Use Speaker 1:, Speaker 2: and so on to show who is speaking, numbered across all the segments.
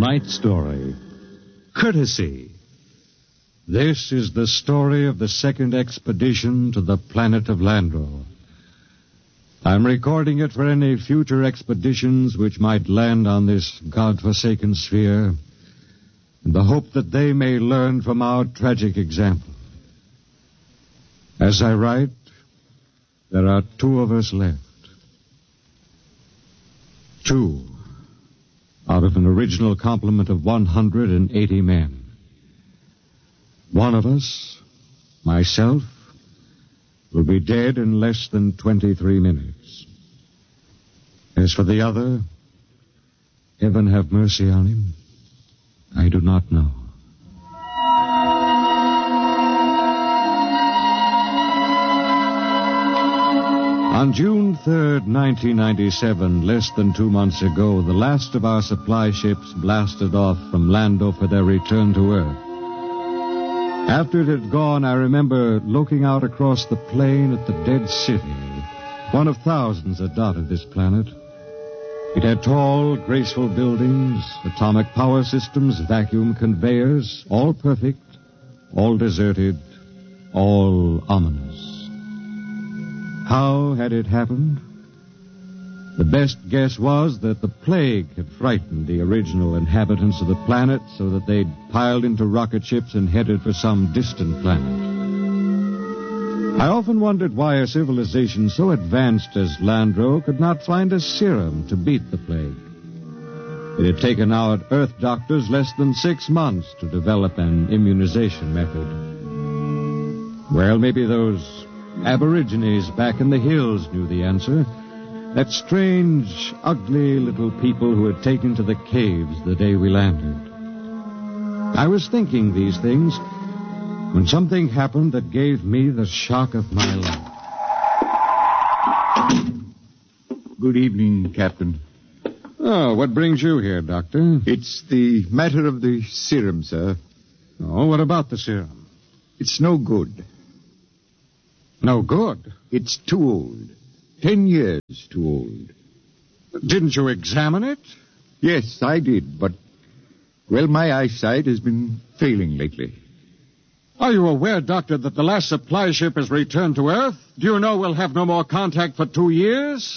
Speaker 1: right story. Courtesy. This is the story of the second expedition to the planet of Landro. I'm recording it for any future expeditions which might land on this God-forsaken sphere, in the hope that they may learn from our tragic example. As I write, there are 2 of us left. 2 out of an original complement of 180 men. One of us, myself, will be dead in less than 23 minutes. As for the other, heaven have mercy on him, I do not know. On June 3rd, 1997, less than 2 months ago, the last of our supply ships blasted off from Lando for their return to Earth. After it had gone, I remember looking out across the plain at the dead city, one of thousands that dotted this planet. It had tall, graceful buildings, atomic power systems, vacuum conveyors, all perfect, all deserted, all ominous. How had it happened? The best guess was that the plague had frightened the original inhabitants of the planet so that they'd piled into rocket ships and headed for some distant planet. I often wondered why a civilization so advanced as Landro could not find a serum to beat the plague. It had taken our Earth doctors less than 6 months to develop an immunization method. Well, maybe those aborigines back in the hills knew the answer. That strange, ugly little people who had taken to the caves the day we landed. I was thinking these things when something happened that gave me the shock of my life.
Speaker 2: Good evening, Captain.
Speaker 1: Oh, what brings you here, Doctor?
Speaker 2: It's the matter of the serum, sir.
Speaker 1: Oh, what about the serum?
Speaker 2: It's no good.
Speaker 1: No good?
Speaker 2: It's too old. 10 years too old.
Speaker 1: Didn't you examine it?
Speaker 2: Yes, I did, but, well, my eyesight has been failing lately.
Speaker 1: Are you aware, Doctor, that the last supply ship has returned to Earth? Do you know we'll have no more contact for 2 years?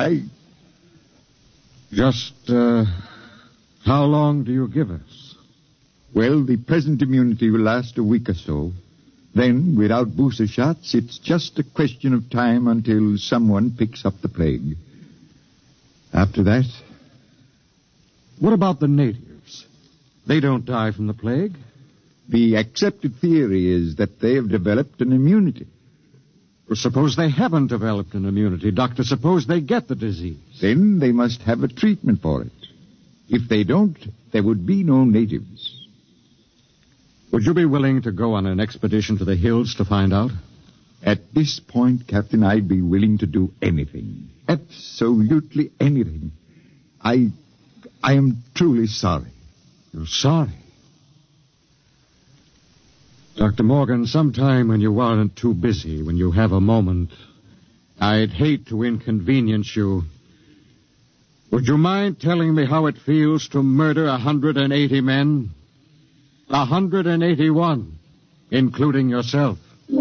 Speaker 1: Just, how long do you give us?
Speaker 2: Well, the present immunity will last a week or so. Then, without booster shots, it's just a question of time until someone picks up the plague. After that...
Speaker 1: What about the natives? They don't die from the plague?
Speaker 2: The accepted theory is that they have developed an immunity.
Speaker 1: Well, suppose they haven't developed an immunity, Doctor. Suppose they get the disease.
Speaker 2: Then they must have a treatment for it. If they don't, there would be no natives.
Speaker 1: Would you be willing to go on an expedition to the hills to find out?
Speaker 2: At this point, Captain, I'd be willing to do anything. Absolutely anything. I am truly sorry.
Speaker 1: You're sorry? Dr. Morgan, sometime when you aren't too busy, when you have a moment, I'd hate to inconvenience you. Would you mind telling me how it feels to murder 180 men? 181, including yourself.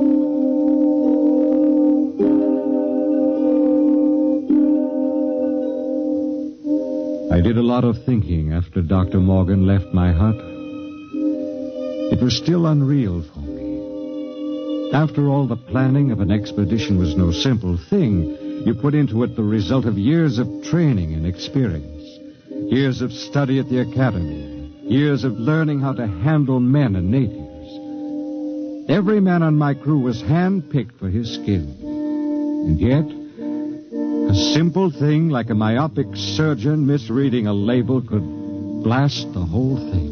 Speaker 1: I did a lot of thinking after Dr. Morgan left my hut. It was still unreal for me. After all, the planning of an expedition was no simple thing. You put into it the result of years of training and experience, years of study at the academy, years of learning how to handle men and natives. Every man on my crew was hand-picked for his skill. And yet, a simple thing like a myopic surgeon misreading a label could blast the whole thing.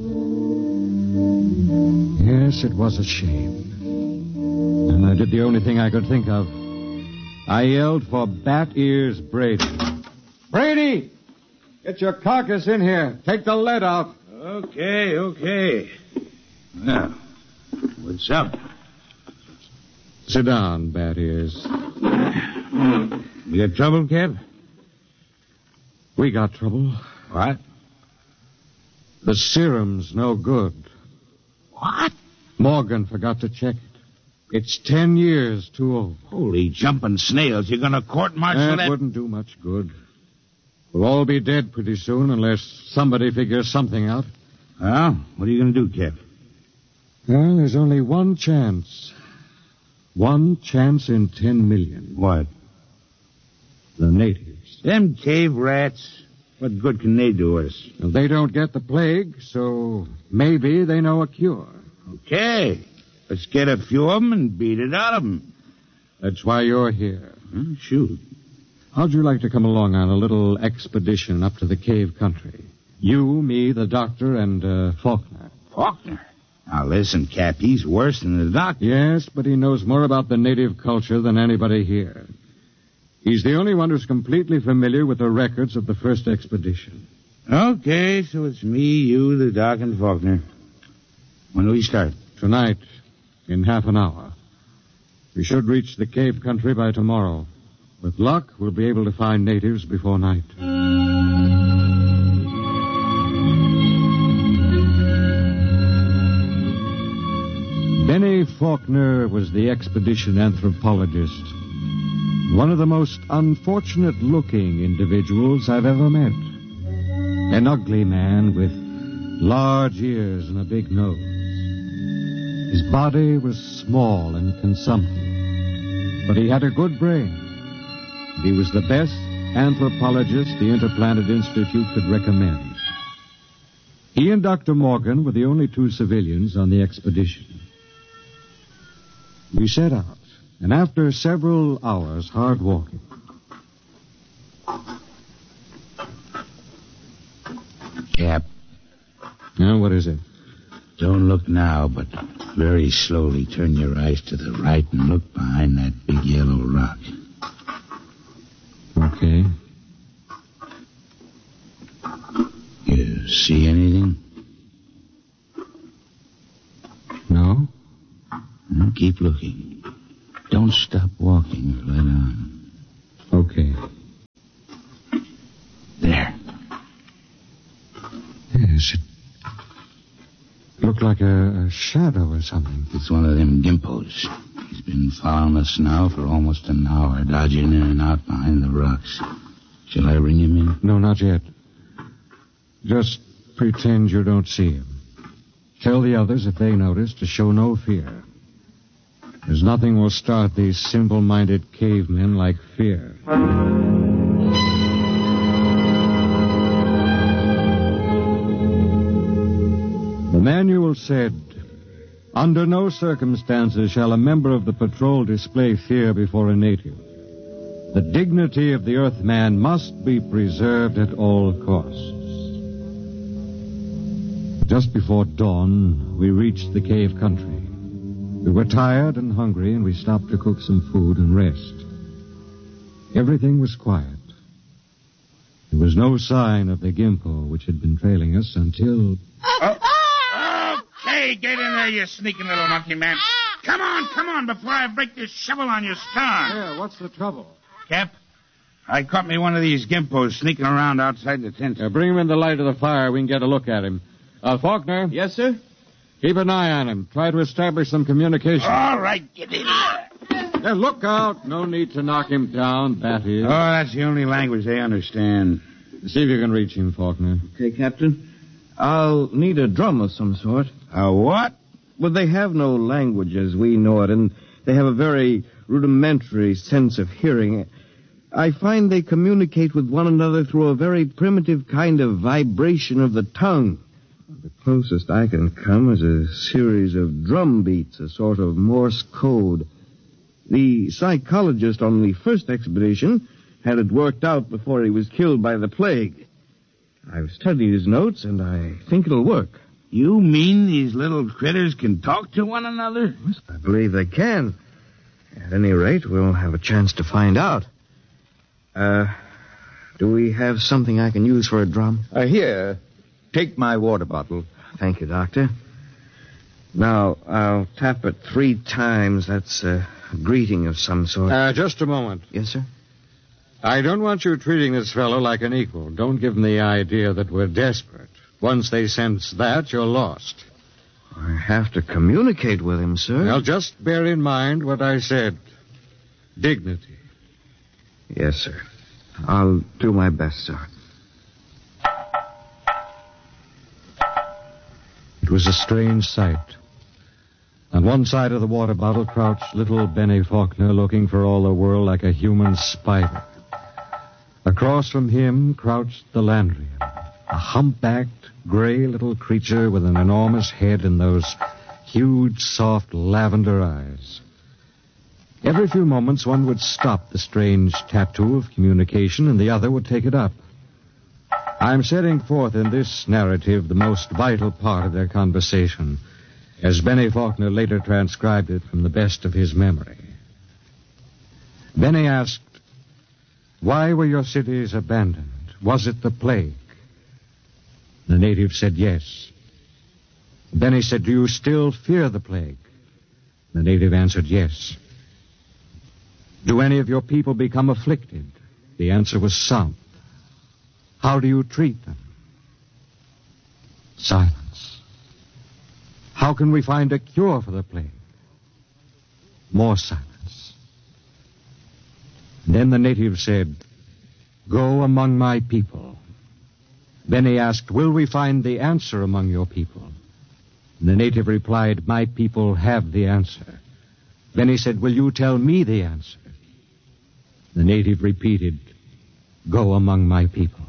Speaker 1: Yes, it was a shame. And I did the only thing I could think of. I yelled for Bat Ears Brady. Brady! Get your carcass in here. Take the lead out.
Speaker 3: Okay. Now, what's up?
Speaker 1: Sit down, Bat Ears.
Speaker 3: You got trouble, Cap?
Speaker 1: We got trouble.
Speaker 3: What?
Speaker 1: The serum's no good.
Speaker 3: What?
Speaker 1: Morgan forgot to check it. It's 10 years too old.
Speaker 3: Holy jumping snails. You're going to court-martial
Speaker 1: That wouldn't do much good. We'll all be dead pretty soon unless somebody figures something out.
Speaker 3: Well, what are you going to do, Cap?
Speaker 1: Well, there's only one chance. One chance in 10 million.
Speaker 3: What?
Speaker 1: The natives.
Speaker 3: Them cave rats. What good can they do us?
Speaker 1: Well, they don't get the plague, so maybe they know a cure.
Speaker 3: Okay. Let's get a few of them and beat it out of them.
Speaker 1: That's why you're here.
Speaker 3: Shoot.
Speaker 1: How'd you like to come along on a little expedition up to the cave country? You, me, the doctor, and Faulkner.
Speaker 3: Faulkner? Now, listen, Cap, he's worse than the doctor.
Speaker 1: Yes, but he knows more about the native culture than anybody here. He's the only one who's completely familiar with the records of the first expedition.
Speaker 3: Okay, so it's me, you, the doc, and Faulkner. When do we start?
Speaker 1: Tonight, in half an hour. We should reach the cave country by tomorrow. With luck, we'll be able to find natives before night. Benny Faulkner was the expedition anthropologist. One of the most unfortunate-looking individuals I've ever met. An ugly man with large ears and a big nose. His body was small and consumptive, but he had a good brain. He was the best anthropologist the Interplanet Institute could recommend. He and Dr. Morgan were the only two civilians on the expedition. We set out, and after several hours hard walking...
Speaker 3: Cap,
Speaker 1: Now, what is it?
Speaker 3: don't look now, but very slowly turn your eyes to the right and look behind that big yellow rock.
Speaker 1: Okay.
Speaker 3: You see anything?
Speaker 1: No?
Speaker 3: Well, keep looking. Don't stop walking or let on.
Speaker 1: Okay.
Speaker 3: There.
Speaker 1: Yes, it looked like a shadow or something.
Speaker 3: It's one of them gimpos. He's been following us now for almost an hour, dodging in and out behind the rocks. Shall I ring him in?
Speaker 1: No, not yet. Just pretend you don't see him. Tell the others if they notice to show no fear. There's nothing will start these simple-minded cavemen like fear. The manual said, under no circumstances shall a member of the patrol display fear before a native. The dignity of the Earthman must be preserved at all costs. Just before dawn, we reached the cave country. We were tired and hungry, and we stopped to cook some food and rest. Everything was quiet. There was no sign of the gimpo which had been trailing us until...
Speaker 3: Okay, get in there, you sneaking little monkey man. Come on, before I break this shovel on your stern.
Speaker 1: Yeah, what's the trouble?
Speaker 3: Cap, I caught me one of these gimpos sneaking around outside the tent.
Speaker 1: Bring him in the light of the fire. We can get a look at him. Faulkner?
Speaker 4: Yes, sir?
Speaker 1: Keep an eye on him. Try to establish some communication.
Speaker 3: All right, get in there.
Speaker 1: Look out. No need to knock him down, that is.
Speaker 3: Oh, that's the only language they understand.
Speaker 1: See if you can reach him, Faulkner.
Speaker 4: Okay, Captain. I'll need a drum of some sort.
Speaker 3: A what?
Speaker 4: Well, they have no language as we know it, and they have a very rudimentary sense of hearing. I find they communicate with one another through a very primitive kind of vibration of the tongue. The closest I can come is a series of drum beats, a sort of Morse code. The psychologist on the first expedition had it worked out before he was killed by the plague. I've studied his notes, and I think it'll work.
Speaker 3: You mean these little critters can talk to one another?
Speaker 4: I believe they can. At any rate, we'll have a chance to find out. Do we have something I can use for a drum?
Speaker 2: Here, take my water bottle.
Speaker 4: Thank you, Doctor. Now, I'll tap it 3 times. That's a greeting of some sort.
Speaker 1: Just a moment.
Speaker 4: Yes, sir?
Speaker 1: I don't want you treating this fellow like an equal. Don't give him the idea that we're desperate. Once they sense that, you're lost.
Speaker 4: I have to communicate with him, sir.
Speaker 1: Well, just bear in mind what I said. Dignity.
Speaker 4: Yes, sir. I'll do my best, sir.
Speaker 1: It was a strange sight. On one side of the water bottle crouched little Benny Faulkner, looking for all the world like a human spider. Across from him crouched the Landrian, a humpbacked, gray little creature with an enormous head and those huge, soft lavender eyes. Every few moments, one would stop the strange tattoo of communication, and the other would take it up. I'm setting forth in this narrative the most vital part of their conversation, as Benny Faulkner later transcribed it from the best of his memory. Benny asked, "Why were your cities abandoned? Was it the plague?" The native said yes. Benny said, "Do you still fear the plague?" The native answered yes. "Do any of your people become afflicted?" The answer was some. "How do you treat them?" Silence. "How can we find a cure for the plague?" More silence. Then the native said, "Go among my people." Benny asked, "Will we find the answer among your people?" The native replied, "My people have the answer." Benny said, "Will you tell me the answer?" The native repeated, "Go among my people."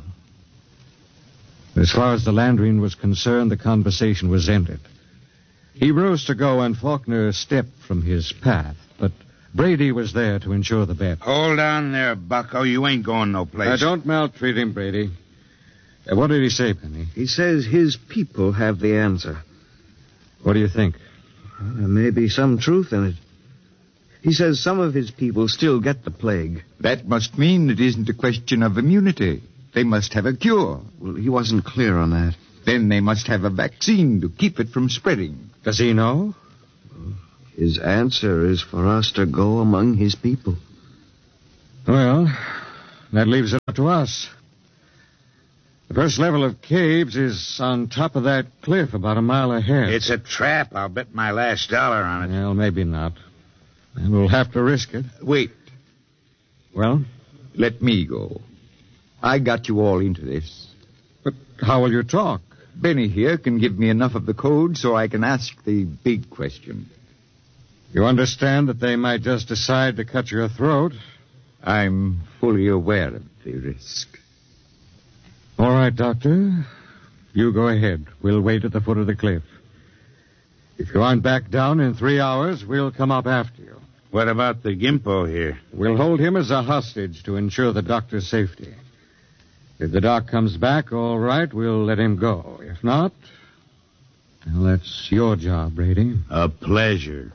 Speaker 1: As far as the Landrian was concerned, the conversation was ended. He rose to go, and Faulkner stepped from his path, but Brady was there to ensure the bet.
Speaker 3: Hold on there, bucko. You ain't going no place.
Speaker 1: Don't maltreat him, Brady. What did he say, Benny?
Speaker 4: He says his people have the answer.
Speaker 1: What do you think?
Speaker 4: There may be some truth in it. He says some of his people still get the plague.
Speaker 2: That must mean it isn't a question of immunity. They must have a cure.
Speaker 4: Well, he wasn't clear on that.
Speaker 2: Then they must have a vaccine to keep it from spreading.
Speaker 1: Does he know?
Speaker 4: His answer is for us to go among his people.
Speaker 1: Well, that leaves it up to us. The first level of caves is on top of that cliff about a mile ahead.
Speaker 3: It's a trap. I'll bet my last dollar on it.
Speaker 1: Well, maybe not. And we'll have to risk it.
Speaker 2: Wait.
Speaker 1: Well?
Speaker 2: Let me go. I got you all into this.
Speaker 1: But how will you talk?
Speaker 2: Benny here can give me enough of the code so I can ask the big question.
Speaker 1: You understand that they might just decide to cut your throat?
Speaker 2: I'm fully aware of the risk.
Speaker 1: All right, Doctor. You go ahead. We'll wait at the foot of the cliff. If you aren't back down in 3 hours, we'll come up after you.
Speaker 3: What about the Gimpo here?
Speaker 1: We'll hold him as a hostage to ensure the doctor's safety. If the doc comes back, all right, we'll let him go. If not, well, that's your job, Brady.
Speaker 3: A pleasure.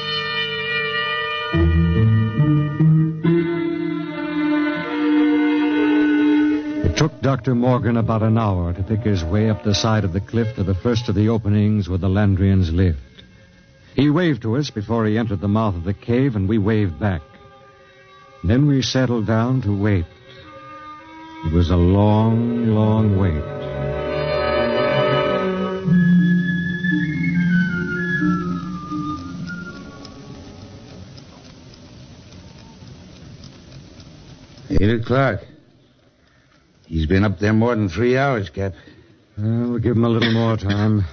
Speaker 1: It took Dr. Morgan about an hour to pick his way up the side of the cliff to the first of the openings where the Landrians lived. He waved to us before he entered the mouth of the cave, and we waved back. Then we settled down to wait. It was a long, long wait.
Speaker 3: $8:00. He's been up there more than 3 hours, Cap.
Speaker 1: We'll give him a little more time.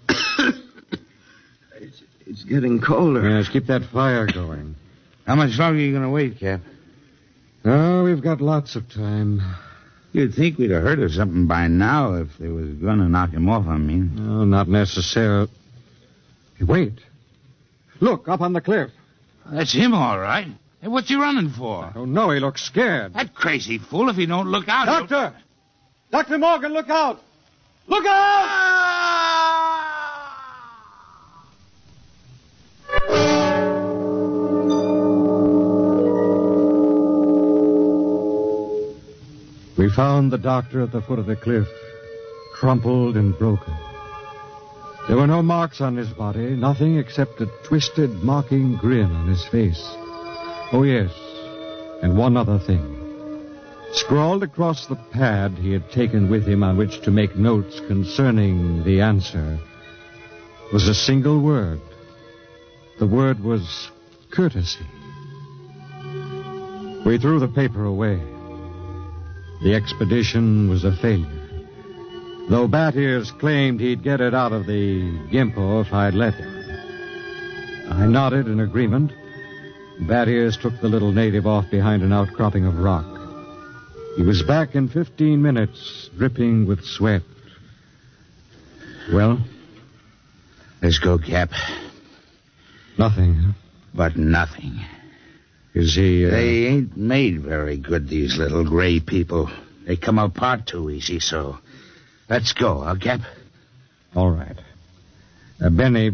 Speaker 4: It's getting colder.
Speaker 1: Yes, keep that fire going.
Speaker 3: How much longer are you going to wait, Cap?
Speaker 1: Oh, we've got lots of time.
Speaker 3: You'd think we'd have heard of something by now if they was going to knock him off, I mean.
Speaker 1: No, not necessarily. Wait. Look, up on the cliff.
Speaker 3: That's him, all right. Hey, what's he running for?
Speaker 1: Oh, no, he looks scared.
Speaker 3: That crazy fool, if he don't look out...
Speaker 1: Doctor! Dr. Morgan, look out! Look out! We found the doctor at the foot of the cliff, crumpled and broken. There were no marks on his body, nothing except a twisted, mocking grin on his face. Oh, yes, and one other thing. Scrawled across the pad he had taken with him on which to make notes concerning the answer was a single word. The word was courtesy. We threw the paper away. The expedition was a failure. Though Bat Ears claimed he'd get it out of the Gimpo if I'd let him. I nodded in agreement. Bat Ears took the little native off behind an outcropping of rock. He was back in 15 minutes, dripping with sweat. Well?
Speaker 3: Let's go, Cap.
Speaker 1: Nothing, huh?
Speaker 3: But nothing.
Speaker 1: Is he,
Speaker 3: They ain't made very good, these little gray people. They come apart too easy, so... Let's go, huh, Cap?
Speaker 1: All right. Benny...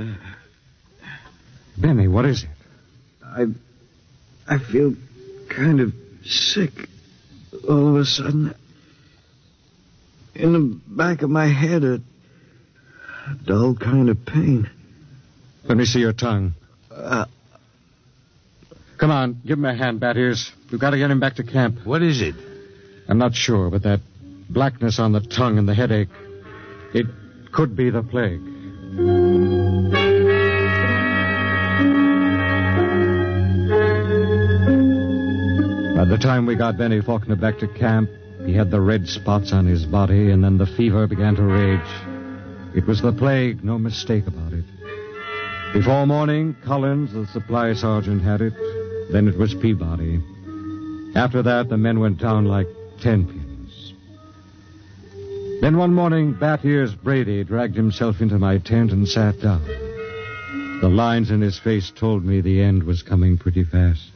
Speaker 1: Benny, what is it?
Speaker 4: I feel kind of sick all of a sudden. In the back of my head, a dull kind of pain.
Speaker 1: Let me see your tongue. Come on, give him a hand, Bat Ears. We've got to get him back to camp.
Speaker 3: What is it?
Speaker 1: I'm not sure, but that blackness on the tongue and the headache, it could be the plague. By the time we got Benny Faulkner back to camp, he had the red spots on his body, and then the fever began to rage. It was the plague, no mistake about it. Before morning, Collins, the supply sergeant, had it. Then it was Peabody. After that, the men went down like 10 pins. Then one morning, Bat Ears Brady dragged himself into my tent and sat down. The lines in his face told me the end was coming pretty fast.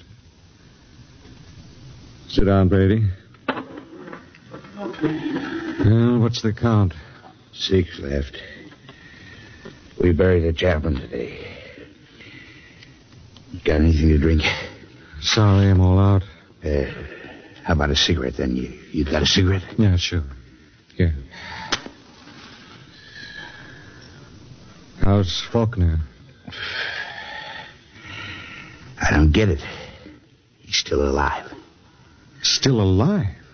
Speaker 1: Sit down, Brady. Well, what's the count?
Speaker 3: 6 left. We buried a chaplain today. Got anything to drink?
Speaker 1: Sorry, I'm all out.
Speaker 3: How about a cigarette, then? You got a cigarette?
Speaker 1: Yeah, sure. Here. How's Faulkner?
Speaker 3: I don't get it. He's still alive.
Speaker 1: Still alive?